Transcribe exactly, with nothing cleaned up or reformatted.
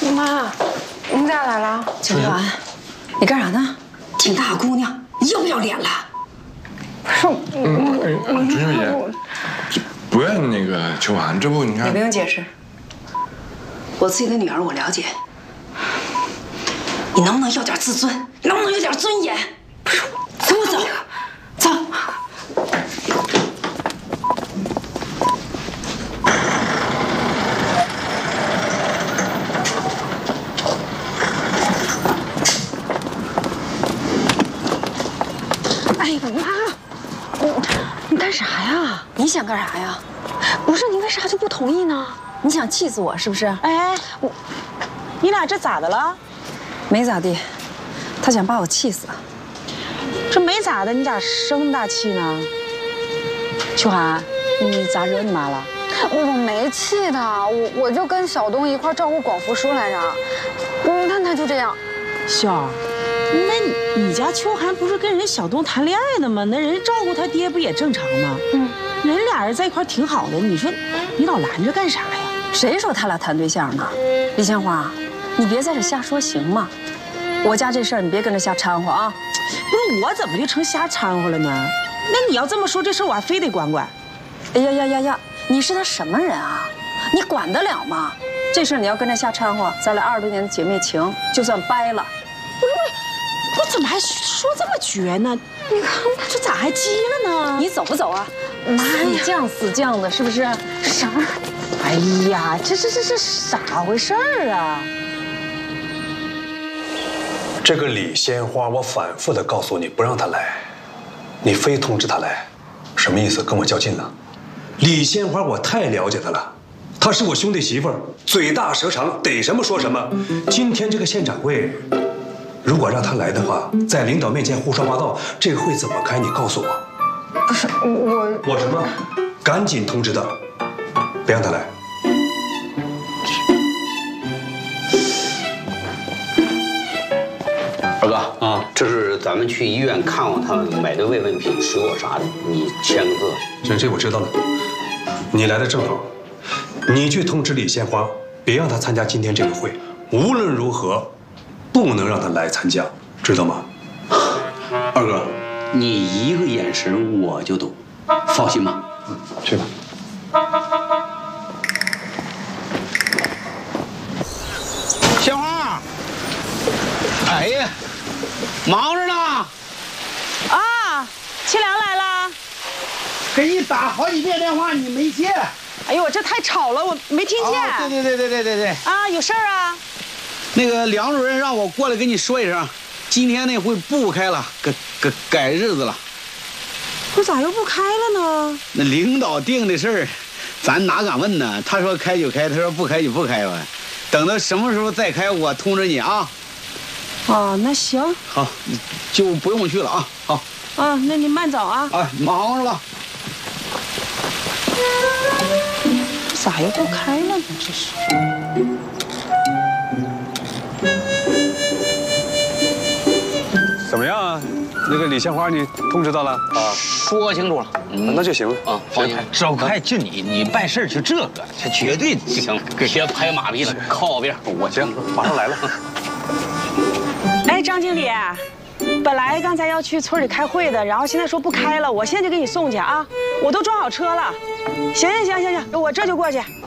妈，你咋来了？ 秋兰，你干啥呢？挺大姑娘，你要不要脸了？ 不是， 嗯，春秀姐，不要那个秋寒，这不你看。 你不用解释，我自己的女儿我了解。你能不能要点自尊？能不能有点尊严？不是，跟我走，走。 哎呀妈！你你干啥呀？ 你想干啥呀？ 不是你为啥就不同意呢？ 你想气死我是不是？ 哎，我，你俩这咋的了？ 没咋地，他想把我气死。 这没咋的，你咋生那么大气呢？秋寒，你咋惹你妈了？ 我没气他，我我就跟小东一块照顾广福叔来着。你看他就这样。 笑，那你家秋寒不是跟人小东谈恋爱呢吗？那人照顾他爹不也正常吗？嗯，人俩人在一块挺好的，你说你老拦着干啥呀？ 谁说他俩谈对象呢？李鲜花，你别在这瞎说行吗？我家这事儿你别跟着瞎掺和啊！ 不是我怎么就成瞎掺和了呢？那你要这么说，这事儿我还非得管管。 哎呀呀呀呀！你是他什么人啊？你管得了吗？这事儿你要跟着瞎掺和，咱俩二十多年的姐妹情就算掰了。 不是我，我怎么还说这么绝呢？你看这咋还急了呢？ 你走不走啊？妈呀，死犟死犟的，是不是？ 啥？哎呀，这这这这咋回事儿啊？ 这个李鲜花，我反复的告诉你不让她来，你非通知她来，什么意思？跟我较劲呢？李鲜花，我太了解她了，她是我兄弟媳妇儿，嘴大舌长，逮什么说什么。今天这个县长会，如果让她来的话，在领导面前胡说八道，这个会怎么开？你告诉我。 不是我， 我什么？赶紧通知她，别让她来。 二哥啊，这是咱们去医院看望他们买的慰问品、水果啥的，你签个字。 这这我知道了，你来的正好，你去通知李鲜花，别让她参加今天这个会，无论如何，不能让她来参加，知道吗？ 二哥，你一个眼神我就懂，放心吧。 嗯，去吧。 鲜花，哎呀，忙着呢。 啊，清凉来了。 给你打好几遍电话，你没接。 哎呦，我这太吵了，我没听见。 哦、对对对对对对对。 啊，有事儿啊？ 那个梁主任让我过来跟你说一声，今天那会不开了，改改改日子了。 我咋又不开了呢？ 那领导定的事儿，咱哪敢问呢？他说开就开，他说不开就不开吧。等到什么时候再开，我通知你啊。 哦，那行。 好，就不用去了啊。好。 啊，那你慢走啊。 啊，忙着了。 咋又不开了呢？这是。 怎么样啊？那个李鲜花，你通知到了啊？ 说清楚了， 嗯、那就行了啊。放心， 赵快就你，你办事就这个，他绝对行。别拍马屁了，靠边。 我行，马上来了。 哎，张经理，本来刚才要去村里开会的，然后现在说不开了，我现在就给你送去啊，我都装好车了。行行行行行，我这就过去。